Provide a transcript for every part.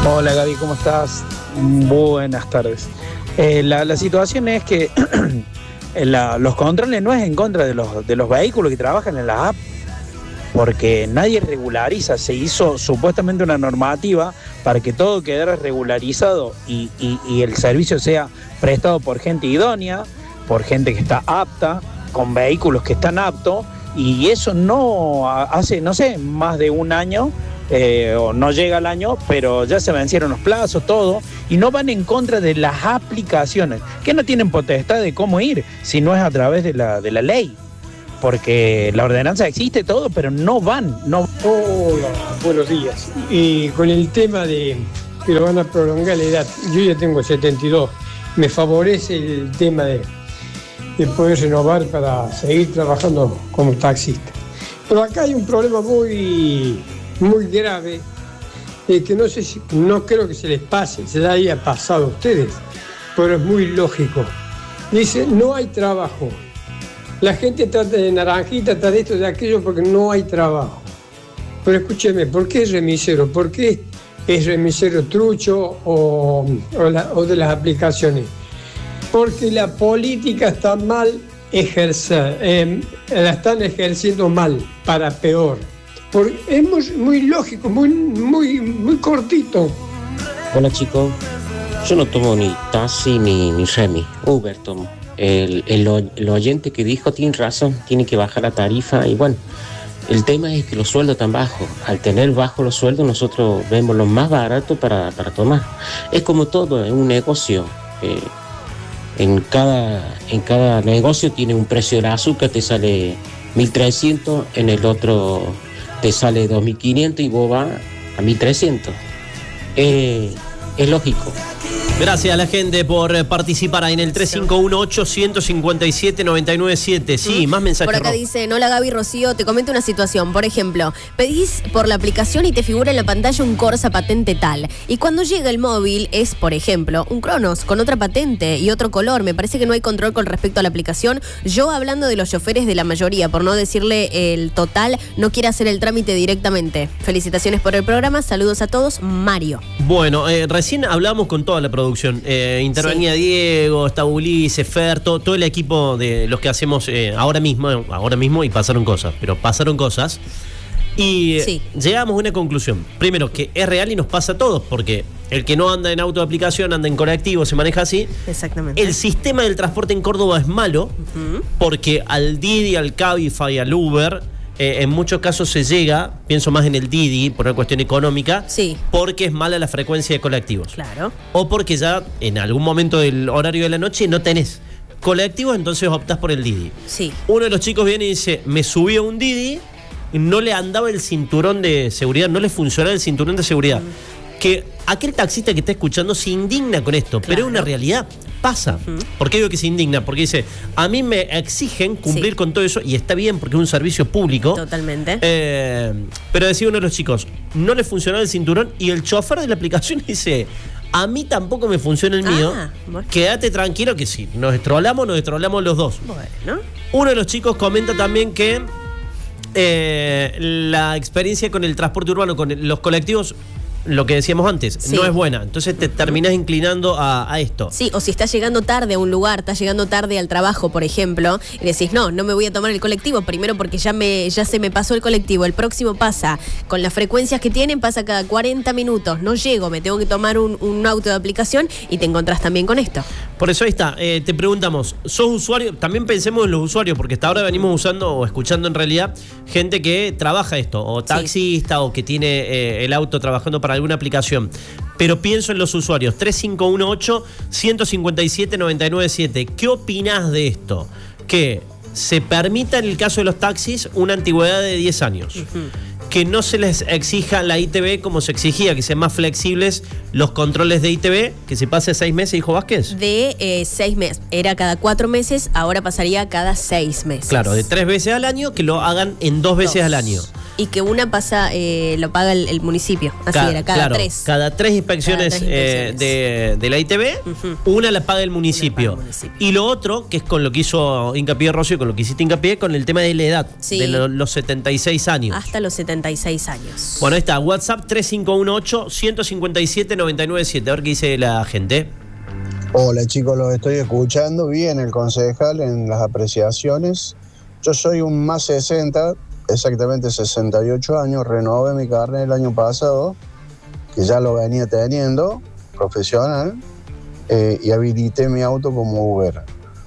Hola Gaby, ¿cómo estás? Buenas tardes. La situación es que los controles no es en contra de los vehículos que trabajan en la app, porque nadie regulariza. Se hizo supuestamente una normativa para que todo quedara regularizado y el servicio sea prestado por gente idónea, por gente que está apta, con vehículos que están aptos, y eso no hace, no sé, más de un año, o no llega al año, pero ya se vencieron los plazos, todo, y no van en contra de las aplicaciones, que no tienen potestad de cómo ir, si no es a través de la ley. Porque la ordenanza existe todo, pero no van. Hola, buenos días. Y con el tema de que lo van a prolongar la edad, yo ya tengo 72, me favorece el tema de poder renovar para seguir trabajando como taxista. Pero acá hay un problema muy grave, que no sé no creo que se les pase, se le haya pasado a ustedes, pero es muy lógico. Dice, no hay trabajo. La gente trata de naranjita, trata de esto, de aquello, porque no hay trabajo. Pero escúcheme, ¿por qué es remisero? ¿Por qué es remisero trucho o de las aplicaciones? Porque la política está mal ejercida, la están ejerciendo mal, para peor. Es muy lógico, muy cortito. Hola chicos, yo no tomo ni taxi ni remi, Uber tomo. El oyente que dijo tiene razón, tiene que bajar la tarifa y bueno, el tema es que los sueldos están bajos. Al tener bajos los sueldos nosotros vemos lo más barato para tomar. Es como todo, es un negocio. En cada negocio tiene un precio del azúcar, te sale 1.300, en el otro te sale 2.500 y vos vas a 1.300. Es lógico. Gracias a la gente por participar ahí en el 351-857-997. Sí, más mensajes. Por acá dicen, hola Gaby, Rocío, te comento una situación. Por ejemplo, pedís por la aplicación y te figura en la pantalla un Corsa patente tal. Y cuando llega el móvil es, por ejemplo, un Cronos con otra patente y otro color. Me parece que no hay control con respecto a la aplicación. Yo, hablando de los choferes de la mayoría, por no decirle el total, no quiere hacer el trámite directamente. Felicitaciones por el programa. Saludos a todos. Mario. Bueno, recién hablamos con toda la producción. Intervenía sí. Diego, está Ulises, Fer, todo el equipo de los que hacemos ahora mismo y pasaron cosas, y sí. Llegamos a una conclusión. Primero, que es real y nos pasa a todos, porque el que no anda en auto de aplicación, anda en colectivo, se maneja así. Exactamente. El sistema del transporte en Córdoba es malo, porque al Didi, al Cabify, al Uber, en muchos casos se llega, pienso más en el Didi por una cuestión económica, sí. Porque es mala la frecuencia de colectivos. Claro. O porque ya en algún momento del horario de la noche no tenés colectivos, entonces optás por el Didi. Sí. Uno de los chicos viene y dice, me subí a un Didi, no le andaba el cinturón de seguridad, no le funcionaba el cinturón de seguridad. Que aquel taxista que está escuchando se indigna con esto, claro. Pero es una realidad. Pasa. ¿Por qué digo que se indigna? Porque dice, a mí me exigen cumplir sí. Con todo eso, y está bien porque es un servicio público. Totalmente. Pero decía uno de los chicos, no le funcionaba el cinturón, y el chofer de la aplicación dice, a mí tampoco me funciona el mío. Bueno. Quédate tranquilo que sí, nos estrolamos los dos. Bueno. Uno de los chicos comenta también que la experiencia con el transporte urbano, con los colectivos, lo que decíamos antes, sí. No es buena. Entonces te terminás inclinando a esto. Sí, o si estás llegando tarde a un lugar, estás llegando tarde al trabajo, por ejemplo, y decís, no me voy a tomar el colectivo, primero porque ya se me pasó el colectivo, el próximo pasa, con las frecuencias que tienen, pasa cada 40 minutos, no llego, me tengo que tomar un auto de aplicación, y te encontrás también con esto. Por eso ahí está, te preguntamos, ¿sos usuario? También pensemos en los usuarios, porque hasta ahora venimos usando o escuchando en realidad gente que trabaja esto, o taxista, sí. O que tiene el auto trabajando para alguna aplicación. Pero pienso en los usuarios. 351-857-997. ¿Qué opinás de esto? Que se permita en el caso de los taxis una antigüedad de 10 años. Que no se les exija la ITV como se exigía, que sean más flexibles los controles de ITV, que se pase a 6 meses, dijo Vázquez. De 6 meses. Era cada 4 meses, ahora pasaría cada 6 meses. Claro, de 3 veces al año, que lo hagan en 2 veces al año. Y que una pasa, lo paga el municipio. Así era, cada claro, 3. Cada 3 inspecciones, de la ITV, una la paga el municipio. Y lo otro, que es con lo que hizo hincapié Rocío, con lo que hiciste hincapié, con el tema de la edad, de los 76 años. Hasta los 76 años. Bueno, ahí está, WhatsApp 3518-157-997. A ver qué dice la gente. Hola chicos, los estoy escuchando. Bien el concejal en las apreciaciones. Yo soy un más 60, exactamente 68 años. Renové mi carnet el año pasado, que ya lo venía teniendo, profesional, y habilité mi auto como Uber.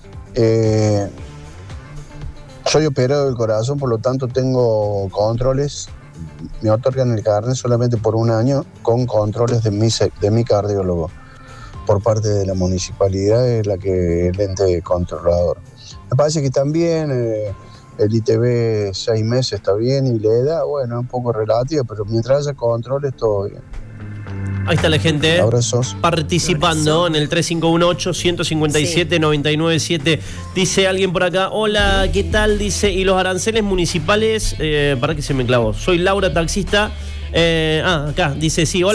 Soy operado del corazón, por lo tanto tengo controles. Me otorgan el carnet solamente por un año con controles de mi cardiólogo por parte de la municipalidad, es la que el ente controlador. Me parece que también el ITV 6 meses está bien y la edad, bueno, es un poco relativa, pero mientras haya controles todo bien. Ahí está la gente participando en el 3518-157-997. Dice alguien por acá, hola, ¿qué tal? Dice, y los aranceles municipales, para que se me clavó. Soy Laura, taxista. Acá, dice, sí, hola.